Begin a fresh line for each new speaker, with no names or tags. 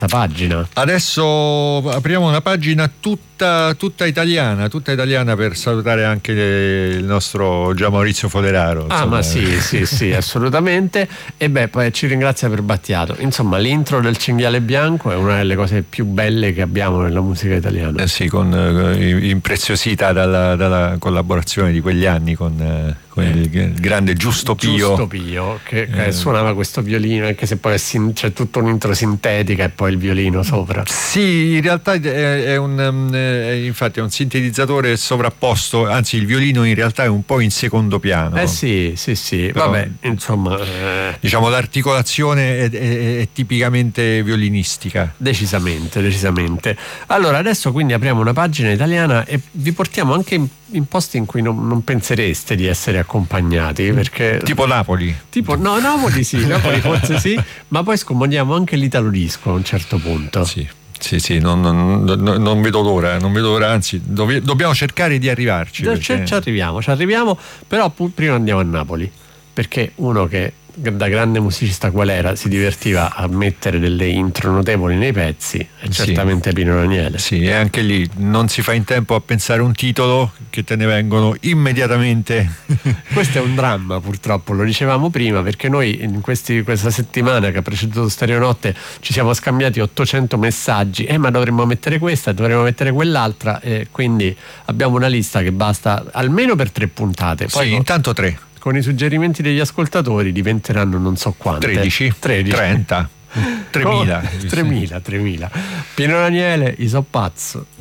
pagina.
Adesso apriamo una pagina tutta italiana per salutare anche il nostro Gian Maurizio Foderaro.
Ah, ma sì, assolutamente. E beh, poi ci ringrazia per Battiato. Insomma, l'intro del Cinghiale Bianco è una delle cose più belle che abbiamo nella musica italiana.
Sì, impreziosita dalla collaborazione di quegli anni con il grande Giusto Pio
che suonava questo violino, anche se poi c'è tutto un intro sintetica e poi il violino sopra.
Sì, in realtà infatti è un sintetizzatore sovrapposto, anzi il violino in realtà è un po' in secondo piano.
Sì. Però, vabbè, insomma,
diciamo l'articolazione è tipicamente violinistica.
Decisamente. Allora, adesso quindi apriamo una pagina italiana e vi portiamo anche in posti in cui non pensereste di essere accompagnati, perché
tipo Napoli.
Napoli sì, Napoli forse sì, ma poi scomodiamo anche l'italo disco a un certo punto.
Sì, non vedo l'ora, anzi dobbiamo cercare di arrivarci.
Ci arriviamo, però prima andiamo a Napoli, perché uno che da grande musicista qual era si divertiva a mettere delle intro notevoli nei pezzi è certamente Pino Daniele.
Sì, e anche lì non si fa in tempo a pensare un titolo che te ne vengono immediatamente.
Questo è un dramma, purtroppo, lo dicevamo prima, perché noi in questa settimana che ha preceduto Stereonotte ci siamo scambiati 800 messaggi, ma dovremmo mettere questa, dovremmo mettere quell'altra, e quindi abbiamo una lista che basta almeno per 3 puntate. Poi
intanto 3.
Con i suggerimenti degli ascoltatori diventeranno non so quante.
13. 30. 3000.
3000. Pino Daniele, I so pazzo.